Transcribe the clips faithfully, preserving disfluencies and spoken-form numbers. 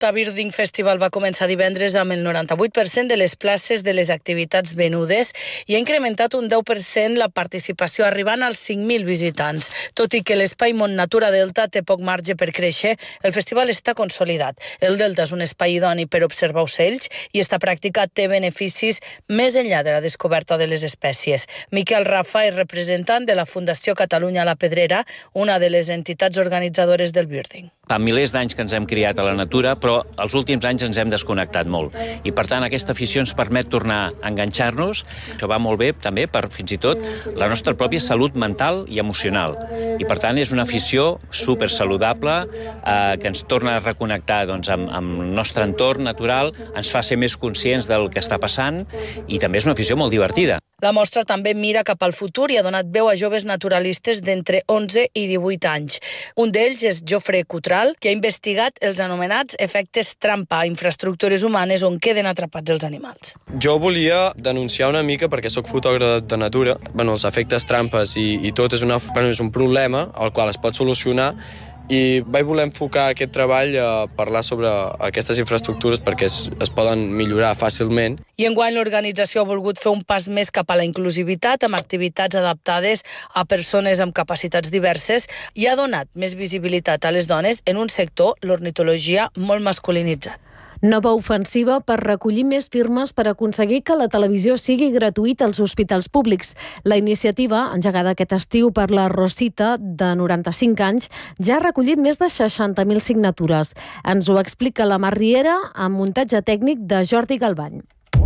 La Birding Festival va començar divendres amb el noranta-vuit per cent de les places de les activitats venudes i ha incrementat un deu per cent la participació, arribant als cinc mil visitants. Tot i que l'espai Mont Natura Delta té poc marge per créixer, el festival està consolidat. El Delta és un espai idoni per observar ocells i esta pràctica té beneficis més enllà de la descoberta de les espècies. Miquel Rafa és representant de la Fundació Catalunya La Pedrera, una de les entitats organitzadores del Birding. Fa milers d'anys que ens hem criat a la natura, però els últims anys ens hem desconnectat molt. I, per tant, aquesta afició ens permet tornar a enganxar-nos. Això va molt bé, també, per fins i tot la nostra pròpia salut mental i emocional. I, per tant, és una afició supersaludable eh, que ens torna a reconnectar doncs, amb, amb el nostre entorn natural, ens fa ser més conscients del que està passant i també és una afició molt divertida. La mostra també mira cap al futur i ha donat veu a joves naturalistes d'entre onze i divuit anys. Un d'ells és Jofre Cutral, que ha investigat els anomenats efectes trampa a infraestructures humanes on queden atrapats els animals. Jo volia denunciar una mica, perquè sóc fotògraf de natura, bueno, els efectes trampes i, i tot és, una, bueno, és un problema al qual es pot solucionar, i vaig voler enfocar aquest treball a parlar sobre aquestes infraestructures perquè es, es poden millorar fàcilment. I enguany l'organització ha volgut fer un pas més cap a la inclusivitat amb activitats adaptades a persones amb capacitats diverses i ha donat més visibilitat a les dones en un sector, l'ornitologia, molt masculinitzat. Nova ofensiva per recollir més firmes per aconseguir que la televisió sigui gratuïta als hospitals públics. La iniciativa, engegada aquest estiu per la Rosita, de noranta-cinc anys, ja ha recollit més de seixanta mil signatures. Ens ho explica la Mar Riera amb muntatge tècnic de Jordi Galbany.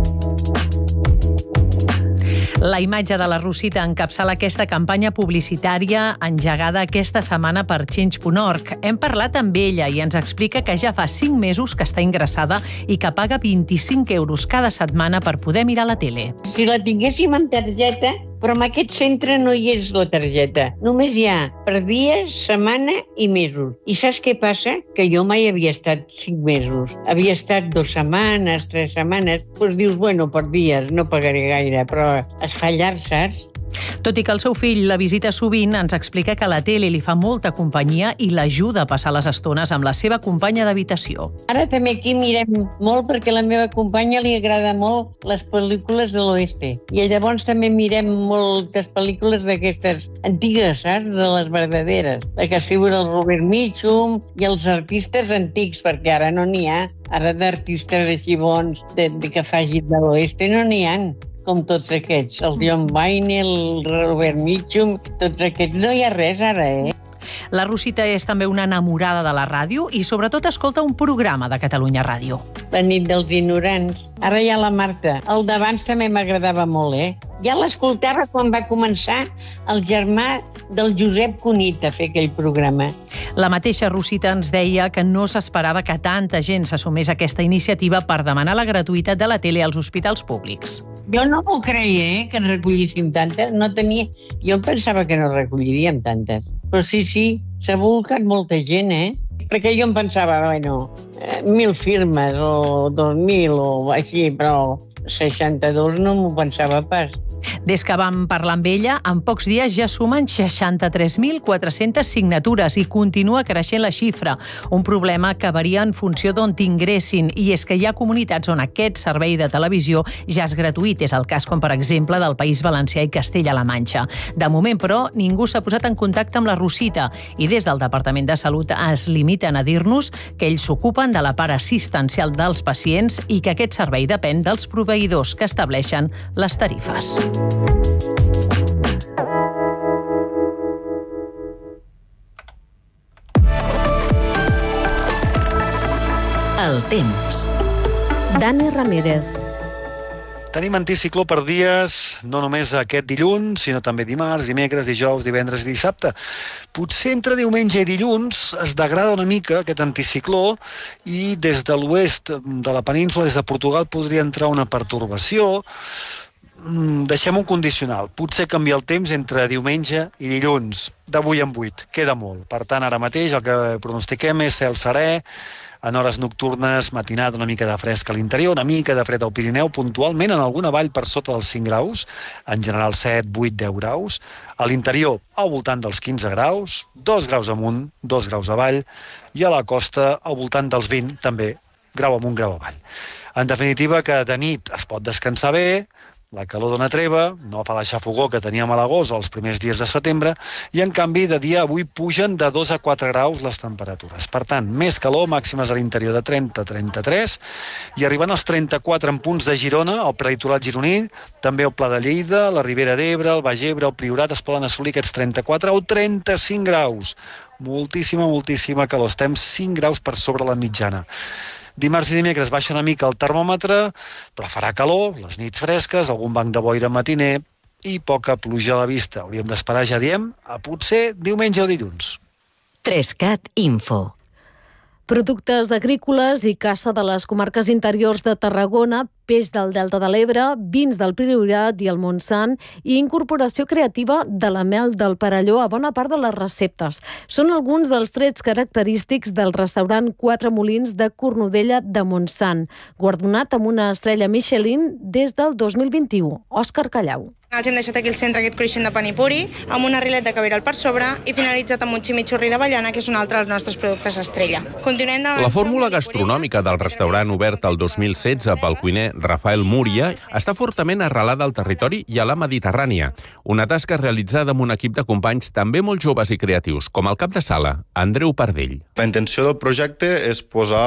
La imatge de la Rosita encapçala aquesta campanya publicitària engegada aquesta setmana per Change punt org. Hem parlat amb ella i ens explica que ja fa cinc mesos que està ingressada i que paga vint-i-cinc euros cada setmana per poder mirar la tele. Si la tinguéssim en targeta, però en aquest centre no hi és la targeta. Només hi ha per dies, setmana i mesos. I saps què passa? Que jo mai havia estat cinc mesos. Havia estat dues setmanes, tres setmanes. Doncs dius, bueno, per dies, no pagaré gaire, però es fa llarg, saps? Tot i que el seu fill la visita sovint, ens explica que la tele li fa molta companyia i l'ajuda a passar les estones amb la seva companya d'habitació. Ara també aquí mirem molt perquè a la meva companya li agrada molt les pel·lícules de l'oeste. I llavors també mirem moltes pel·lícules d'aquestes antigues, saps? De les verdaderes. La que figura el Robert Mitchum i els artistes antics, perquè ara no n'hi ha. Ara d'artistes així bons de, de que facin de l'oeste no n'hi ha. Com tots aquests, el John Wayne, el Robert Mitchum, tots aquests. No hi ha res ara, eh? La Rosita és també una enamorada de la ràdio i sobretot escolta un programa de Catalunya Ràdio. La nit dels ignorants. Ara hi ha la Marta. El d'abans també m'agradava molt, eh? Ja l'escoltava quan va començar el germà del Josep Cunit a fer aquell programa. La mateixa Rosita ens deia que no s'esperava que tanta gent s'assumés aquesta iniciativa per demanar la gratuïtat de la tele als hospitals públics. Jo no m'ho creia, eh, que en recollissin tantes. No tenia... Jo pensava que no recolliríem tantes. Però sí, sí, s'ha volcat molta gent, eh? Perquè jo em pensava, bueno, eh, mil firmes o dos mil o així, però seixanta-dos no m'ho pensava pas. Des que vam parlar amb ella, en pocs dies ja sumen seixanta-tres mil quatre-centes signatures i continua creixent la xifra, un problema que varia en funció d'on t'ingressin, i és que hi ha comunitats on aquest servei de televisió ja és gratuït. És el cas, com per exemple, del País Valencià i Castella-La Manxa. De moment, però, ningú s'ha posat en contacte amb la Rosita i des del Departament de Salut es limiten a dir-nos que ells s'ocupen de la part assistencial dels pacients i que aquest servei depèn dels proveïdors que estableixen les tarifes. El temps. Dani Ramírez. Tenim anticicló per dies, no només aquest dilluns, sinó també dimarts, dimecres, dijous, divendres i dissabte. Potser entre diumenge i dilluns es degrada una mica aquest anticicló i des de l'oest de la península, des de Portugal, podria entrar una pertorbació. Deixem un condicional. Potser canvia el temps entre diumenge i dilluns, de vuit en vuit. Queda molt. Per tant, ara mateix el que pronostiquem és cel serè, en hores nocturnes, matinada, una mica de fresc a l'interior, una mica de fred al Pirineu, puntualment en alguna vall per sota dels cinc graus, en general set, vuit, deu graus, a l'interior al voltant dels quinze graus, dos graus amunt, dos graus avall, i a la costa al voltant dels vint, també grau amunt, grau avall. En definitiva, que de nit es pot descansar bé, la calor dona treva, no fa la xafogó que teníem a l'agost o els primers dies de setembre, i en canvi de dia avui pugen de dos a quatre graus les temperatures. Per tant, més calor, màximes a l'interior de trenta a trenta-tres, i arribant als trenta-quatre en punts de Girona, el prelitoral gironí, també el Pla de Lleida, la Ribera d'Ebre, el Baix Ebre, el Priorat, es poden assolir aquests trenta-quatre o trenta-cinc graus. Moltíssima, moltíssima calor. Estem cinc graus per sobre la mitjana. Dimarts i dimecres baixa una mica el termòmetre, però farà calor, les nits fresques, algun banc de boira matiner i poca pluja a la vista. Hauríem d'esperar, ja diem, a potser diumenge o dilluns. Trescat Info. Productes agrícoles i caça de les comarques interiors de Tarragona, peix del Delta de l'Ebre, vins del Priorat i el Montsant i incorporació creativa de la mel del Perelló a bona part de les receptes. Són alguns dels trets característics del restaurant Quatre Molins de Cornudella de Montsant, guardonat amb una estrella Michelin des del dos mil vint-i-u. Òscar Callau. Els hem deixat aquí al centre aquest cruixent de panipuri, amb un arrelet de caviral per sobre i finalitzat amb un ximichurri d'avellana, que és un altre dels nostres productes estrella. Continuem de... La fórmula gastronòmica del restaurant obert el dos mil setze pel cuiner Rafael Múria està fortament arrelada al territori i a la Mediterrània. Una tasca realitzada amb un equip de companys també molt joves i creatius, com el cap de sala, Andreu Pardell. La intenció del projecte és posar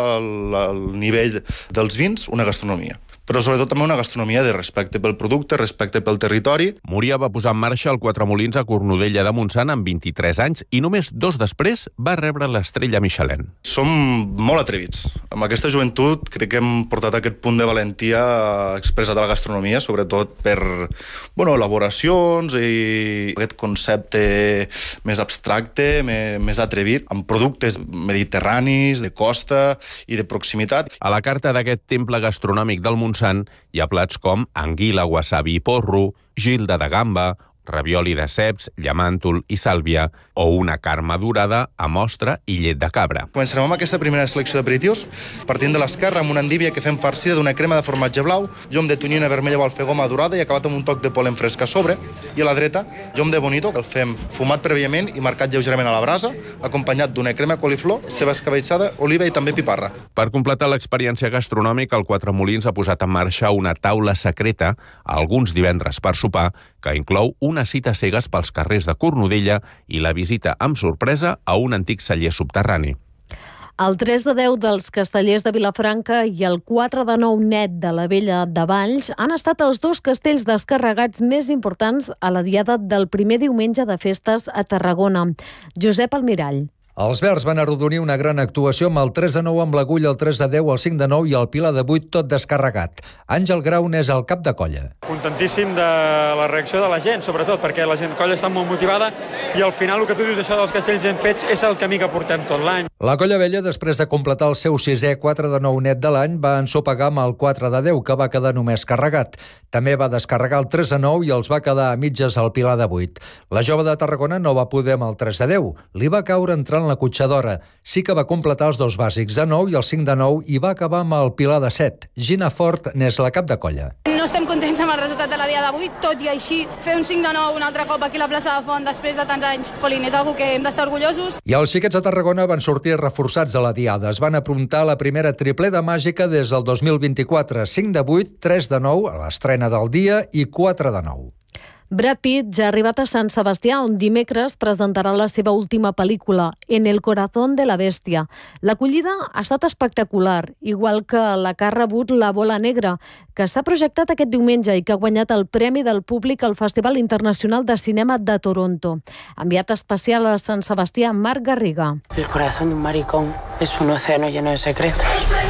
al nivell dels vins una gastronomia, però sobretot també una gastronomia de respecte pel producte, respecte pel territori. Múria va posar en marxa el Quatre Molins a Cornudella de Montsant amb vint-i-tres anys i només dos després va rebre l'estrella Michelin. Som molt atrevits. Amb aquesta joventut crec que hem portat aquest punt de valentia expressat a la gastronomia, sobretot per bueno, elaboracions i aquest concepte més abstracte, més, més atrevit, amb productes mediterranis, de costa i de proximitat. A la carta d'aquest temple gastronòmic del Montsant hi ha plats com anguila, wasabi i porro, gilda de gamba, ravioli de ceps, llamàntol i sàlvia o una carn madurada amb ostra i llet de cabra. Començarem amb aquesta primera selecció d'aperitius, partint de l'esquerra amb una endívia que fem farcida d'una crema de formatge blau, llom de tonyina vermella o alfegó madurada i acabat amb un toc de polen fresc a sobre, i a la dreta, llom de bonito, que el fem fumat prèviament i marcat lleugerament a la brasa, acompanyat d'una crema coliflor, ceba escabetxada, oliva i també piparra. Per completar l'experiència gastronòmica, el Quatre Molins ha posat en marxa una taula secreta, alguns divendres per sopar, que inclou una cita cegues pels carrers de Cornudella i la visita amb sorpresa a un antic celler subterrani. El tres de deu dels Castellers de Vilafranca i el quatre de nou net de la Vella de Valls han estat els dos castells descarregats més importants a la diada del primer diumenge de festes a Tarragona. Josep Almirall. Els verds van arrodonir una gran actuació amb el tres de nou amb l'Agulla, el tres de deu, el cinc de nou i el Pilar de vuit tot descarregat. Àngel Grau n'és el cap de colla. Contentíssim de la reacció de la gent, sobretot, perquè la gent colla està molt motivada i al final el que tu dius això dels castells ben fets és el camí que portem tot l'any. La colla vella, després de completar el seu sisè quatre de nou net de l'any, va ensopegar amb el quatre de deu, que va quedar només carregat. També va descarregar el tres de nou i els va quedar a mitges al Pilar de vuit. La jove de Tarragona no va poder amb el tres de deu. Li va caure entrant la cotxadora. Sí que va completar els dos bàsics de nou i el cinc de nou i va acabar amb el Pilar de set. Gina Fort n'és la cap de colla. No estem contents amb el resultat de la dia d'avui, tot i així fer un cinc de nou un altre cop aquí a la plaça de Font després de tants anys, Polín, és algo que hem d'estar orgullosos. I els xiquets de Tarragona van sortir reforçats a la diada. Es van aprontar la primera tripleta màgica des del dos mil vint-i-quatre, cinc de vuit, tres de nou a l'estrena del dia i quatre de nou. Brad Pitt ja ha arribat a Sant Sebastià, on dimecres presentarà la seva última pel·lícula, En el corazón de la bestia. L'acollida ha estat espectacular, igual que la que ha rebut La bola negra, que s'ha projectat aquest diumenge i que ha guanyat el Premi del Públic al Festival Internacional de Cinema de Toronto. Enviat especial a Sant Sebastià, Marc Garriga. El corazón de un maricón es un océano lleno de secretos.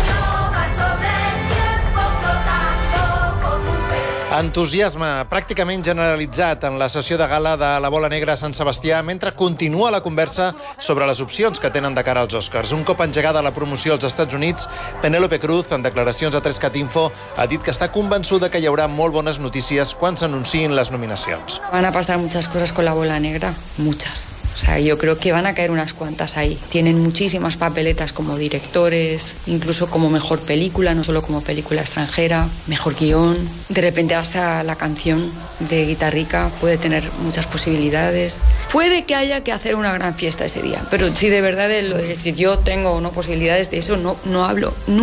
Entusiasme pràcticament generalitzat en la sessió de gala de La bola negra a Sant Sebastià mentre continua la conversa sobre les opcions que tenen de cara als Oscars. Un cop engegada la promoció als Estats Units, Penélope Cruz, en declaracions a Trescat Info, ha dit que està convençuda que hi haurà molt bones notícies quan s'anunciïn les nominacions. Van a pasar muchas cosas con La bola negra, muchas. O sea, yo creo que van a caer unas cuantas ahí. Tienen muchísimas papeletas como directores, incluso como mejor película, no solo como película extranjera, mejor guión. De repente hasta la canción de Guitarrica puede tener muchas posibilidades. Puede que haya que hacer una gran fiesta ese día, pero si de verdad lo de si yo tengo o no posibilidades de eso, no, no hablo.